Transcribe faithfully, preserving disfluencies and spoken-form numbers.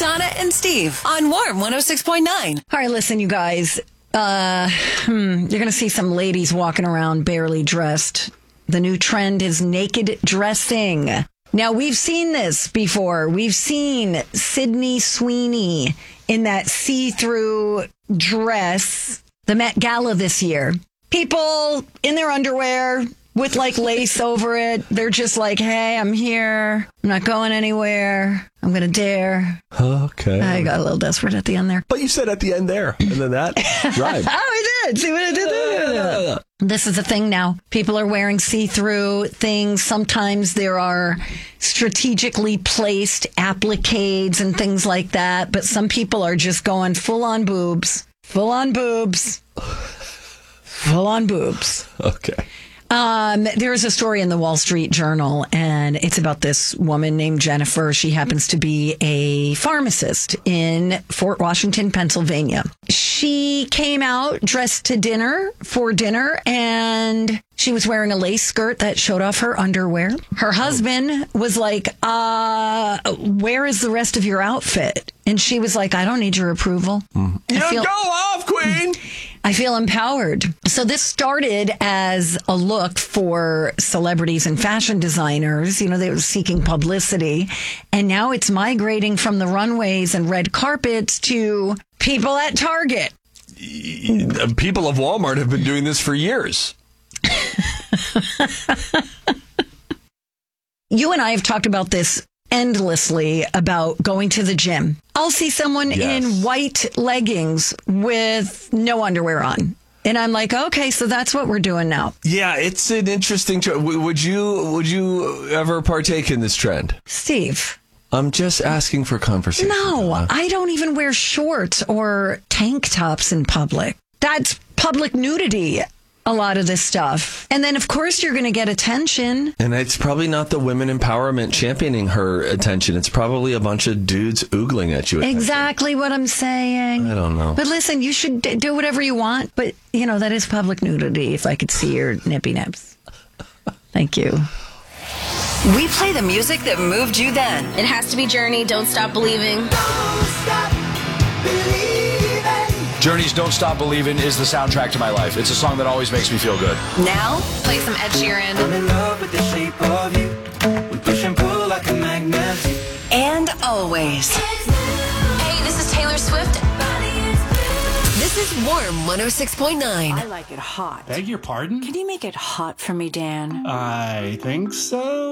Donna and Steve on Warm one oh six point nine. All right, listen, you guys. Uh, hmm, you're going to see some ladies walking around barely dressed. The new trend is naked dressing. Now, we've seen this before. We've seen Sydney Sweeney in that see-through dress, the Met Gala this year. People in their underwear with like lace over it. They're just like, hey, I'm here. I'm not going anywhere. I'm going to dare. Okay. I got a little desperate at the end there. But you said at the end there, and then that right. Oh, I did. See what I did there? This is a thing now. People are wearing see-through things. Sometimes there are strategically placed appliques and things like that. But some people are just going full-on boobs. Full-on boobs. Full-on boobs. Okay. Um, there's a story in the Wall Street Journal, and it's about this woman named Jennifer. She happens to be a pharmacist in Fort Washington, Pennsylvania. She came out dressed to dinner for dinner, and she was wearing a lace skirt that showed off her underwear. Her husband was like, uh, where is the rest of your outfit? And she was like, I don't need your approval. Mm. I You feel- go off, Queen! I feel empowered. So this started as a look for celebrities and fashion designers. You know, they were seeking publicity. And now it's migrating from the runways and red carpets to people at Target. People of Walmart have been doing this for years. You and I have talked about this endlessly about going to the gym. I'll see someone Yes. in white leggings with no underwear on. And I'm like, okay, so that's what we're doing now. Yeah, it's an interesting trend. Would you would you ever partake in this trend? Steve. I'm just asking for conversation. No, Donna. I don't even wear shorts or tank tops in public. That's public nudity, a lot of this stuff. And then, of course, you're going to get attention. And it's probably not the women empowerment championing her attention. It's probably a bunch of dudes oogling at you. Exactly what I'm saying. I don't know. But listen, you should d- do whatever you want. But, you know, that is public nudity if I could see your nippy nips. Thank you. We play the music that moved you then. It has to be Journey, Don't Stop Believing. Don't stop believing. Journey's Don't Stop Believin' is the soundtrack to my life. It's a song that always makes me feel good. Now, Play some Ed Sheeran. I'm in love with the shape of you. We push and pull like a magnet. and always. Hey, this is Taylor Swift. This is Warm one oh six point nine. I like it hot. Beg your pardon? Can you make it hot for me, Dan? I think so.